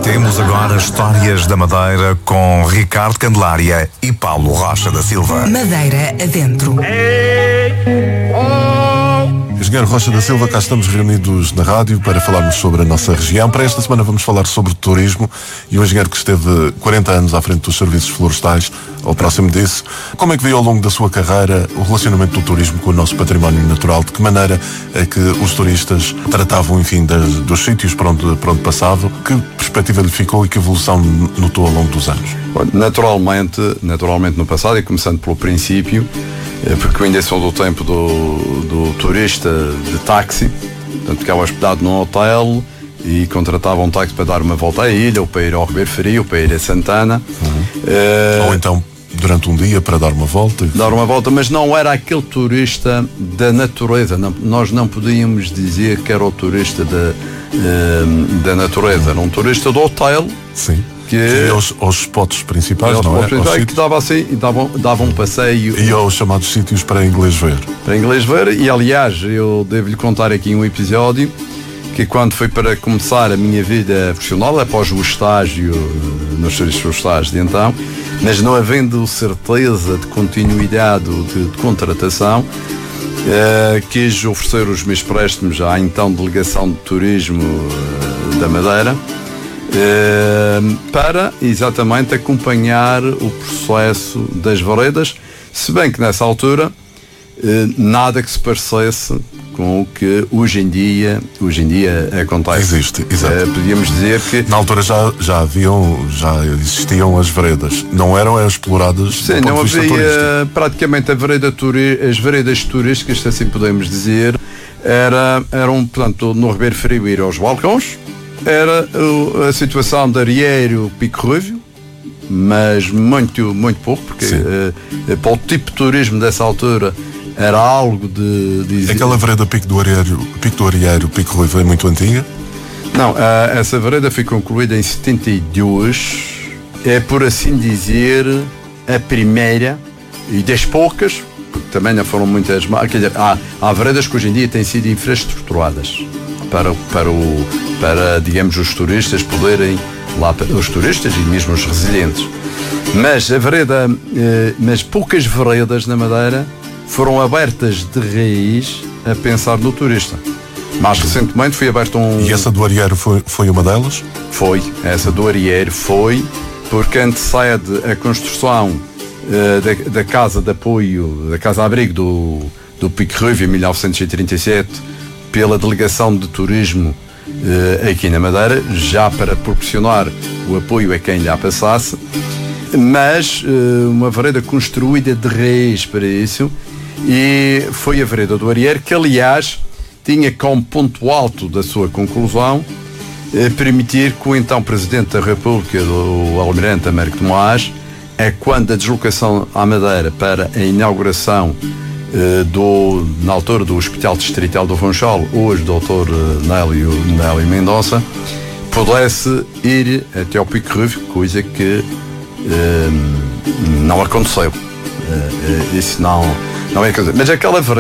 Temos agora Histórias da Madeira com Ricardo Candelária e Paulo Rocha da Silva. Madeira adentro. Engenheiro Rocha da Silva, cá estamos reunidos na rádio para falarmos sobre a nossa região. Para esta semana vamos falar sobre turismo e o engenheiro que esteve 40 anos à frente dos serviços florestais, ao próximo disso. Como é que veio ao longo da sua carreira o relacionamento do turismo com o nosso património natural? De que maneira é que os turistas tratavam, enfim, dos sítios para onde passavam? Que perspectiva lhe ficou e que evolução notou ao longo dos anos? Naturalmente no passado, e começando pelo princípio, porque eu ainda sou do tempo do turista de táxi, portanto ficava hospedado num hotel e contratava um táxi para dar uma volta à ilha, ou para ir ao Ribeiro Frio, ou para ir a Santana. Ou então durante um dia para dar uma volta? Dar uma volta, mas não era aquele turista da natureza. Não, nós não podíamos dizer que era o turista da natureza. Era um turista do hotel. Sim. Que ia aos spots principais, não é? Que dava assim, dava um passeio. E aos chamados sítios para inglês ver. Para inglês ver, e aliás, eu devo-lhe contar aqui um episódio que quando foi para começar a minha vida profissional, após o estágio, nos serviços florestais de então, mas não havendo certeza de continuidade de contratação, quis oferecer os meus préstimos à então Delegação de Turismo da Madeira, para exatamente acompanhar o processo das veredas, se bem que nessa altura nada que se parecesse com o que hoje em dia acontece. Existe, exato. Podíamos dizer que na altura já existiam as veredas, não eram exploradas. Sim, não havia praticamente as veredas turísticas, se assim podemos dizer, eram, portanto, no Ribeiro Frio ir aos balcões. Era a situação de Arieiro, Pico Rúvio, mas muito pouco, porque para o tipo de turismo dessa altura era algo de Aquela vereda Pico do Arieiro, Pico Rúvio é muito antiga? Não, essa vereda foi concluída em 72, é, por assim dizer, a primeira e das poucas, porque também não foram muitas, quer dizer, há veredas que hoje em dia têm sido infraestruturadas para digamos, os turistas poderem lá, os turistas e mesmo os residentes. Mas poucas veredas na Madeira foram abertas de raiz a pensar no turista. Mais recentemente foi aberto E essa do Arieiro foi uma delas? Foi, essa do Arieiro foi, porque antecede a construção da casa de apoio, da casa-abrigo do Pico Rúvio em 1937, pela Delegação de Turismo aqui na Madeira, já para proporcionar o apoio a quem lá passasse, mas uma vereda construída de raiz para isso, e foi a vereda do Arieiro, que aliás tinha como ponto alto da sua conclusão permitir que o então Presidente da República, o Almirante Américo Tomás, quando a deslocação à Madeira para a inauguração na altura do Hospital Distrital do Funchal, hoje Dr. Nélio Mendonça, pudesse ir até ao Pico Rúvio, coisa que não aconteceu. Isso não é coisa. Mas aquela vereda